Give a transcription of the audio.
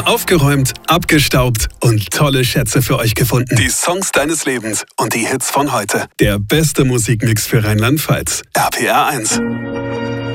aufgeräumt, abgestaubt und tolle Schätze für euch gefunden. Die Songs deines Lebens und die Hits von heute. Der beste Musikmix für Rheinland-Pfalz. RPR 1.